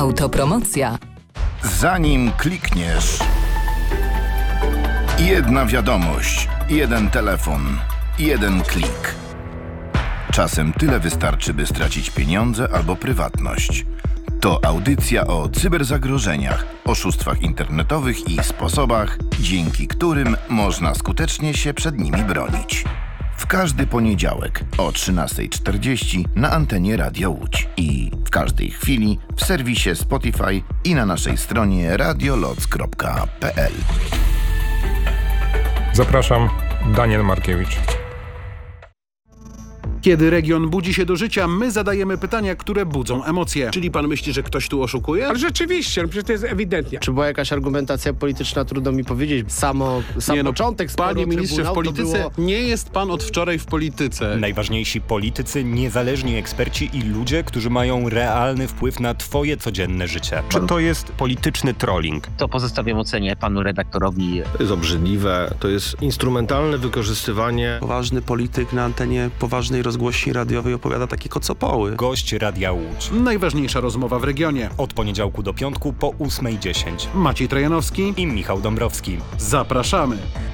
Autopromocja. Zanim klikniesz, jedna wiadomość, jeden telefon, jeden klik. Czasem tyle wystarczy, by stracić pieniądze albo prywatność. To audycja o cyberzagrożeniach, oszustwach internetowych i sposobach, dzięki którym można skutecznie się przed nimi bronić. W każdy poniedziałek o 13:40 na antenie Radia Łódź i w każdej chwili w serwisie Spotify i na naszej stronie radioloc.pl. Zapraszam, Daniel Markiewicz. Kiedy region budzi się do życia, my zadajemy pytania, które budzą emocje. Czyli pan myśli, że ktoś tu oszukuje? Ale rzeczywiście, przecież to jest ewidentnie. Czy była jakaś argumentacja polityczna, trudno mi powiedzieć. Sam początek sporu Panie ministrze, w polityce nie jest pan od wczoraj w polityce. Najważniejsi politycy, niezależni eksperci i ludzie, którzy mają realny wpływ na twoje codzienne życie. Czy to jest polityczny trolling? To pozostawiam ocenie panu redaktorowi. To jest obrzydliwe, to jest instrumentalne wykorzystywanie. Poważny polityk na antenie poważnej rozgłośni radiowej opowiada takie kocopoły. Gość Radia Łódź. Najważniejsza rozmowa w regionie. Od poniedziałku do piątku po 8:10. Maciej Trojanowski I Michał Dąbrowski. Zapraszamy.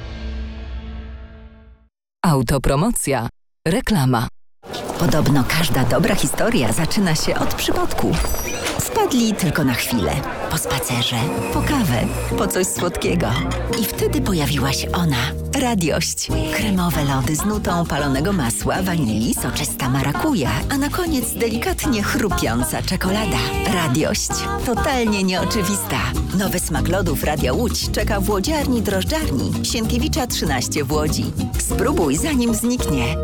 Autopromocja. Reklama. Podobno każda dobra historia zaczyna się od przypadku. Wpadli tylko na chwilę. Po spacerze, po kawę, po coś słodkiego. I wtedy pojawiła się ona. Radiość. Kremowe lody z nutą palonego masła, wanilii, soczysta marakuja, a na koniec delikatnie chrupiąca czekolada. Radiość. Totalnie nieoczywista. Nowy smak lodów Radia Łódź czeka w łodziarni drożdżarni Sienkiewicza 13 w Łodzi. Spróbuj zanim zniknie.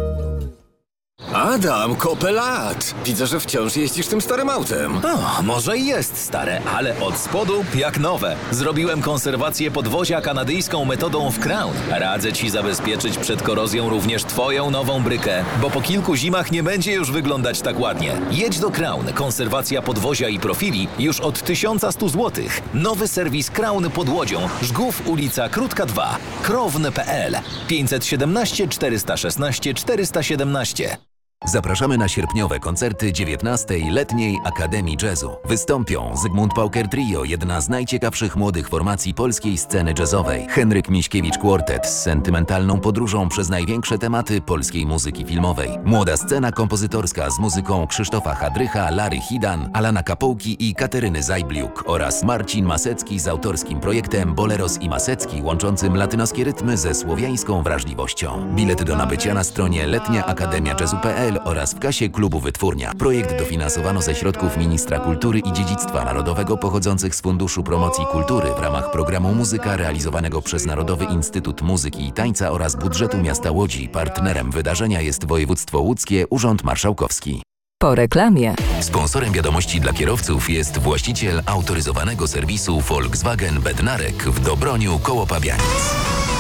Adam, kopę lat! Widzę, że wciąż jeździsz tym starym autem. O, może i jest stare, ale od spodu jak nowe. Zrobiłem konserwację podwozia kanadyjską metodą w Crown. Radzę ci zabezpieczyć przed korozją również twoją nową brykę, bo po kilku zimach nie będzie już wyglądać tak ładnie. Jedź do Crown. Konserwacja podwozia i profili już od 1100 zł. Nowy serwis Crown pod Łodzią. Żgów, ulica Krótka 2. Krown.pl 517 416 417. Zapraszamy na sierpniowe koncerty 19. Letniej Akademii Jazzu. Wystąpią Zygmunt Pauker Trio, jedna z najciekawszych młodych formacji polskiej sceny jazzowej. Henryk Miśkiewicz Quartet z sentymentalną podróżą przez największe tematy polskiej muzyki filmowej. Młoda scena kompozytorska z muzyką Krzysztofa Hadrycha, Lary Hidan, Alana Kapołki i Kateryny Zajbliuk oraz Marcin Masecki z autorskim projektem Boleros i Masecki, łączącym latynoskie rytmy ze słowiańską wrażliwością. Bilety do nabycia na stronie letniaakademiajazzu.pl oraz w kasie klubu Wytwórnia. Projekt dofinansowano ze środków Ministra Kultury i Dziedzictwa Narodowego pochodzących z Funduszu Promocji Kultury w ramach programu Muzyka realizowanego przez Narodowy Instytut Muzyki i Tańca oraz budżetu miasta Łodzi. Partnerem wydarzenia jest Województwo Łódzkie, Urząd Marszałkowski. Po reklamie. Sponsorem wiadomości dla kierowców jest właściciel autoryzowanego serwisu Volkswagen Bednarek w Dobroniu koło Pabianic.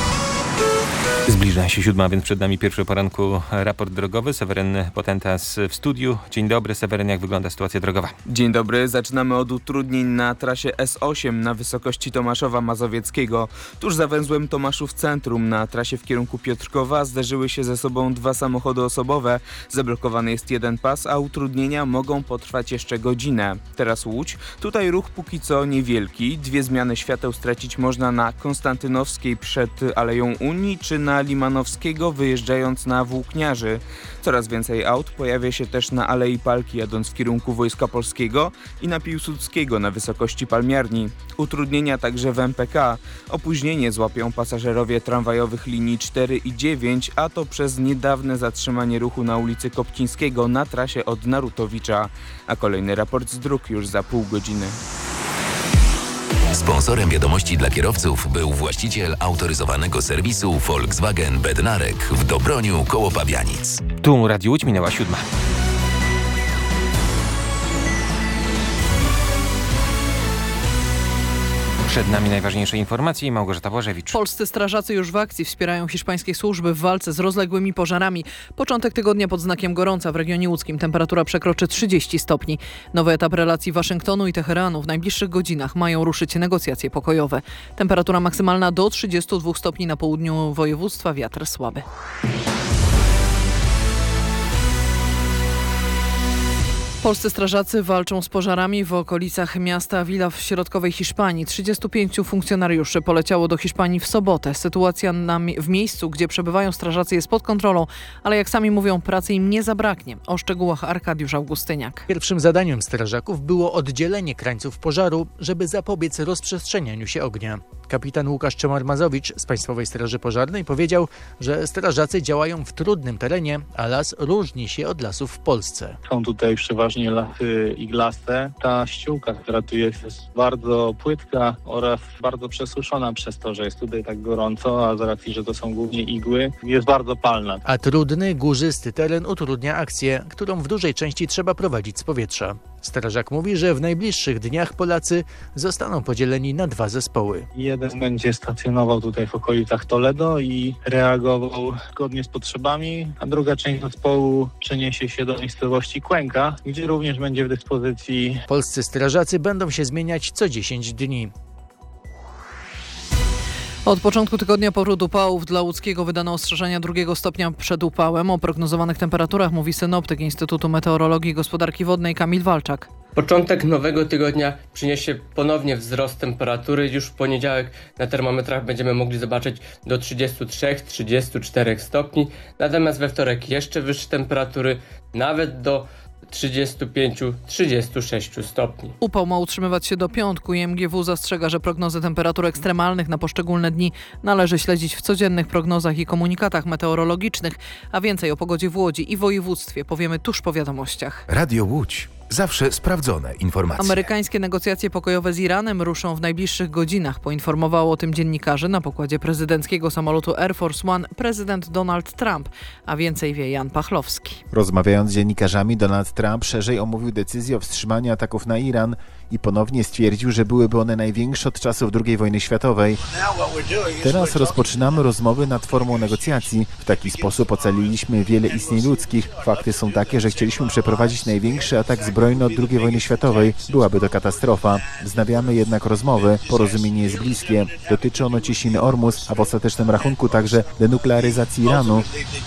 Zbliża się 7, więc przed nami pierwszy poranku raport drogowy. Seweryn Potentas w studiu. Dzień dobry, Seweryn, jak wygląda sytuacja drogowa? Dzień dobry, zaczynamy od utrudnień na trasie S8 na wysokości Tomaszowa Mazowieckiego. Tuż za węzłem Tomaszów Centrum na trasie w kierunku Piotrkowa zderzyły się ze sobą dwa samochody osobowe. Zablokowany jest jeden pas, a utrudnienia mogą potrwać jeszcze godzinę. Teraz Łódź. Tutaj ruch póki co niewielki. 2 zmiany świateł stracić można na Konstantynowskiej przed Aleją Unii czy na Limanowskiego wyjeżdżając na Włókniarzy. Coraz więcej aut pojawia się też na Alei Palki jadąc w kierunku Wojska Polskiego i na Piłsudskiego na wysokości Palmiarni. Utrudnienia także w MPK. Opóźnienie złapią pasażerowie tramwajowych linii 4 i 9, a to przez niedawne zatrzymanie ruchu na ulicy Kopcińskiego na trasie od Narutowicza. A kolejny raport z dróg już za pół godziny. Sponsorem wiadomości dla kierowców był właściciel autoryzowanego serwisu Volkswagen Bednarek w Dobroniu koło Pabianic. Tu Radio Łódź, minęła 7. Przed nami najważniejsze informacje i Małgorzata Błażewicz. Polscy strażacy już w akcji wspierają hiszpańskie służby w walce z rozległymi pożarami. Początek tygodnia pod znakiem gorąca w regionie łódzkim. Temperatura przekroczy 30 stopni. Nowy etap relacji Waszyngtonu i Teheranu. W najbliższych godzinach mają ruszyć negocjacje pokojowe. Temperatura maksymalna do 32 stopni na południu województwa. Wiatr słaby. Polscy strażacy walczą z pożarami w okolicach miasta Villa w środkowej Hiszpanii. 35 funkcjonariuszy poleciało do Hiszpanii w sobotę. Sytuacja w miejscu, gdzie przebywają strażacy, jest pod kontrolą, ale jak sami mówią, pracy im nie zabraknie. O szczegółach Arkadiusz Augustyniak. Pierwszym zadaniem strażaków było oddzielenie krańców pożaru, żeby zapobiec rozprzestrzenianiu się ognia. Kapitan Łukasz Czemar-Mazowicz z Państwowej Straży Pożarnej powiedział, że strażacy działają w trudnym terenie, a las różni się od lasów w Polsce. Są tutaj przeważnie lasy iglaste. Ta ściółka, która tu jest bardzo płytka oraz bardzo przesuszona przez to, że jest tutaj tak gorąco, a z racji, że to są głównie igły, jest bardzo palna. A trudny, górzysty teren utrudnia akcję, którą w dużej części trzeba prowadzić z powietrza. Strażak mówi, że w najbliższych dniach Polacy zostaną podzieleni na 2 zespoły. Jeden będzie stacjonował tutaj w okolicach Toledo i reagował zgodnie z potrzebami, a druga część zespołu przeniesie się do miejscowości Cuenca, gdzie również będzie w dyspozycji. Polscy strażacy będą się zmieniać co 10 dni. Od początku tygodnia powrót upałów dla Łódzkiego wydano ostrzeżenia 2 stopnia przed upałem. O prognozowanych temperaturach mówi synoptyk Instytutu Meteorologii i Gospodarki Wodnej Kamil Walczak. Początek nowego tygodnia przyniesie ponownie wzrost temperatury. Już w poniedziałek na termometrach będziemy mogli zobaczyć do 33-34 stopni. Natomiast we wtorek jeszcze wyższe temperatury, nawet do 35-36 stopni. Upał ma utrzymywać się do piątku i MGW zastrzega, że prognozy temperatur ekstremalnych na poszczególne dni należy śledzić w codziennych prognozach i komunikatach meteorologicznych, a więcej o pogodzie w Łodzi i województwie powiemy tuż po wiadomościach. Radio Łódź. Zawsze sprawdzone informacje. Amerykańskie negocjacje pokojowe z Iranem ruszą w najbliższych godzinach. Poinformował o tym dziennikarzy na pokładzie prezydenckiego samolotu Air Force One prezydent Donald Trump, a więcej wie Jan Pachlowski. Rozmawiając z dziennikarzami, Donald Trump szerzej omówił decyzję o wstrzymaniu ataków na Iran i ponownie stwierdził, że byłyby one największe od czasów II wojny światowej. Teraz rozpoczynamy rozmowy nad formą negocjacji. W taki sposób ocaliliśmy wiele istnień ludzkich. Fakty są takie, że chcieliśmy przeprowadzić największy atak zbrojny od II wojny światowej. Byłaby to katastrofa. Wznawiamy jednak rozmowy. Porozumienie jest bliskie. Dotyczy ono cieśniny Ormus, a w ostatecznym rachunku także denuklearyzacji Iranu.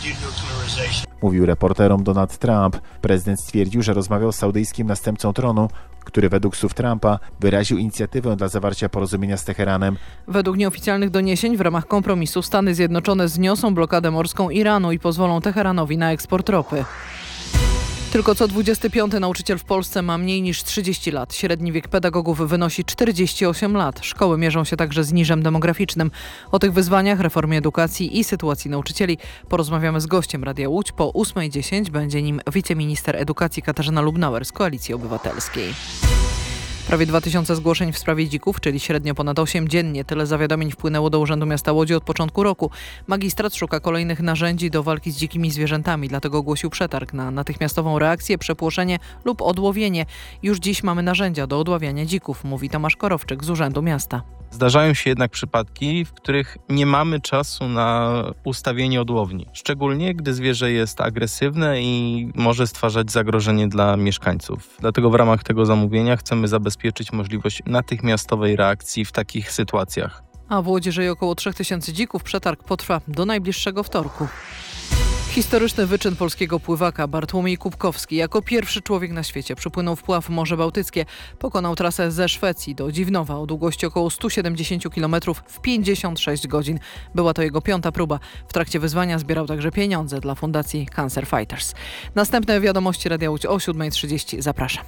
Mówił reporterom Donald Trump. Prezydent stwierdził, że rozmawiał z saudyjskim następcą tronu, który według słów Trumpa wyraził inicjatywę dla zawarcia porozumienia z Teheranem. Według nieoficjalnych doniesień w ramach kompromisu Stany Zjednoczone zniosą blokadę morską Iranu i pozwolą Teheranowi na eksport ropy. Tylko co 25 nauczyciel w Polsce ma mniej niż 30 lat. Średni wiek pedagogów wynosi 48 lat. Szkoły mierzą się także z niżem demograficznym. O tych wyzwaniach, reformie edukacji i sytuacji nauczycieli porozmawiamy z gościem Radia Łódź. Po 8:10 będzie nim wiceminister edukacji Katarzyna Lubnauer z Koalicji Obywatelskiej. Prawie 2000 zgłoszeń w sprawie dzików, czyli średnio ponad 8 dziennie. Tyle zawiadomień wpłynęło do Urzędu Miasta Łodzi od początku roku. Magistrat szuka kolejnych narzędzi do walki z dzikimi zwierzętami, dlatego ogłosił przetarg na natychmiastową reakcję, przepłoszenie lub odłowienie. Już dziś mamy narzędzia do odławiania dzików, mówi Tomasz Korowczyk z Urzędu Miasta. Zdarzają się jednak przypadki, w których nie mamy czasu na ustawienie odłowni. Szczególnie, gdy zwierzę jest agresywne i może stwarzać zagrożenie dla mieszkańców. Dlatego w ramach tego zamówienia chcemy zabezpieczyć możliwość natychmiastowej reakcji w takich sytuacjach. A w Łodzi żyje około 3000 dzików. Przetarg potrwa do najbliższego wtorku. Historyczny wyczyn polskiego pływaka Bartłomiej Kubkowski jako pierwszy człowiek na świecie przypłynął wpław w Morze Bałtyckie. Pokonał trasę ze Szwecji do Dziwnowa o długości około 170 km w 56 godzin. Była to jego 5. próba. W trakcie wyzwania zbierał także pieniądze dla fundacji Cancer Fighters. Następne wiadomości Radia Łódź o 7:30. Zapraszam.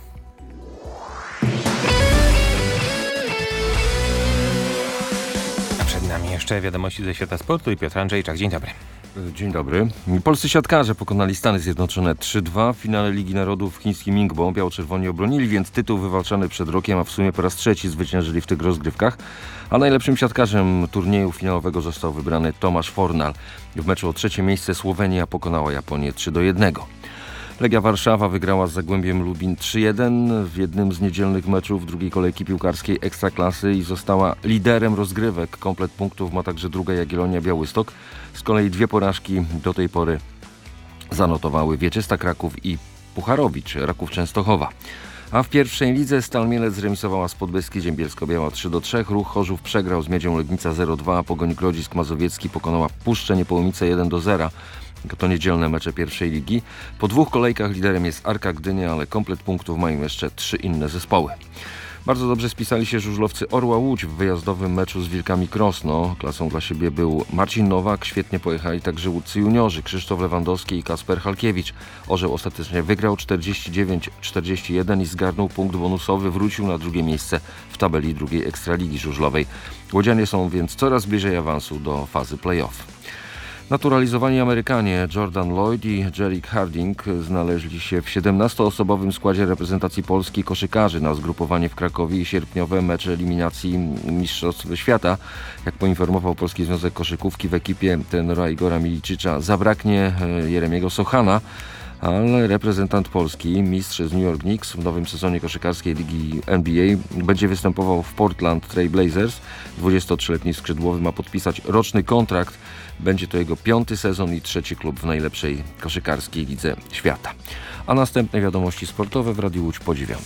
Przed nami jeszcze wiadomości ze świata sportu i Piotr Andrzejczak. Dzień dobry. Dzień dobry. Polscy siatkarze pokonali Stany Zjednoczone 3-2 w finale Ligi Narodów w chińskim Ningbo. Biało-czerwoni obronili więc tytuł wywalczany przed rokiem, a w sumie po raz trzeci zwyciężyli w tych rozgrywkach. A najlepszym siatkarzem turnieju finałowego został wybrany Tomasz Fornal. W meczu o 3. miejsce Słowenia pokonała Japonię 3-1. Legia Warszawa wygrała z Zagłębiem Lubin 3-1 w jednym z niedzielnych meczów drugiej kolejki piłkarskiej Ekstraklasy i została liderem rozgrywek. Komplet punktów ma także druga Jagiellonia Białystok. Z kolei 2 porażki do tej pory zanotowały Wieczysta Kraków i Pucharowicz Raków Częstochowa. A w pierwszej lidze Stal Mielec zremisowała z Podbeskidziem Bielsko-Biała 3-3. Ruch Chorzów przegrał z Miedzią Legnica 0-2. Pogoń Grodzisk Mazowiecki pokonała Puszczę Niepołomice 1-0. To niedzielne mecze pierwszej ligi. Po 2 kolejkach liderem jest Arka Gdynia, ale komplet punktów mają jeszcze 3 inne zespoły. Bardzo dobrze spisali się żużlowcy Orła Łódź w wyjazdowym meczu z Wilkami Krosno. Klasą dla siebie był Marcin Nowak, świetnie pojechali także łódzcy juniorzy Krzysztof Lewandowski i Kasper Halkiewicz. Orzeł ostatecznie wygrał 49-41 i zgarnął punkt bonusowy, wrócił na drugie miejsce w tabeli drugiej Ekstraligi żużlowej. Łodzianie są więc coraz bliżej awansu do fazy play-off. Naturalizowani Amerykanie Jordan Lloyd i Jerick Harding znaleźli się w 17-osobowym składzie reprezentacji Polski koszykarzy na zgrupowanie w Krakowie i sierpniowe mecze eliminacji Mistrzostw Świata. Jak poinformował Polski Związek Koszykówki, w ekipie tenora Igora Milicicza zabraknie Jeremiego Sochana, ale reprezentant Polski, mistrz z New York Knicks w nowym sezonie koszykarskiej ligi NBA będzie występował w Portland Trail Blazers. 23-letni skrzydłowy ma podpisać roczny kontrakt. Będzie to jego 5. sezon i 3. klub w najlepszej koszykarskiej lidze świata. A następne wiadomości sportowe w Radiu Łódź po 9.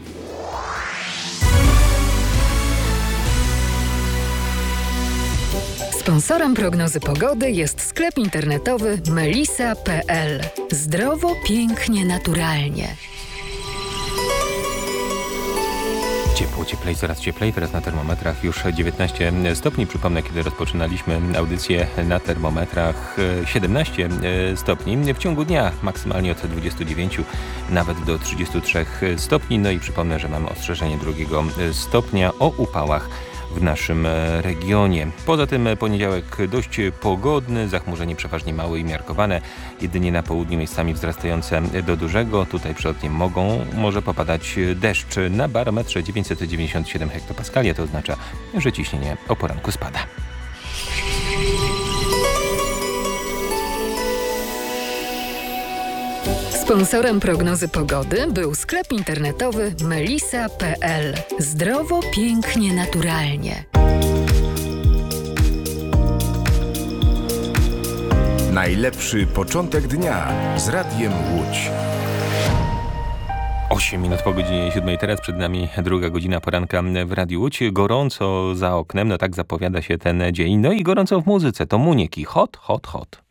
Sponsorem prognozy pogody jest sklep internetowy melisa.pl. Zdrowo, pięknie, naturalnie. Ciepło, cieplej, coraz cieplej. Teraz na termometrach już 19 stopni. Przypomnę, kiedy rozpoczynaliśmy audycję na termometrach 17 stopni. W ciągu dnia maksymalnie od 29 nawet do 33 stopni. No i przypomnę, że mamy ostrzeżenie 2 stopnia o upałach w naszym regionie. Poza tym poniedziałek dość pogodny, zachmurzenie przeważnie małe i miarkowane, jedynie na południu miejscami wzrastające do dużego. Tutaj przelotnie może popadać deszcz. Na barometrze 997 hektopaskali, a to oznacza, że ciśnienie o poranku spada. Sponsorem prognozy pogody był sklep internetowy melisa.pl. Zdrowo, pięknie, naturalnie. Najlepszy początek dnia z Radiem Łódź. 8 minut po godzinie 7. Teraz przed nami druga godzina poranka w Radiu Łódź. Gorąco za oknem, no tak zapowiada się ten dzień. No i gorąco w muzyce. To Munieki. Hot, hot, hot.